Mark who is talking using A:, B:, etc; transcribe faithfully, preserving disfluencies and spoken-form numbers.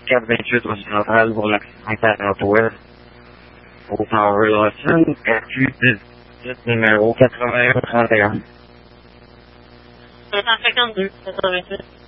A: quatre vingt-huit au central pour l'accident quarante-huit. Au Tower Lawson, R Q dix-huit, numéro quatre-vingt-un trente et un.
B: cinq cent cinquante-deux, quatre-vingt-huit.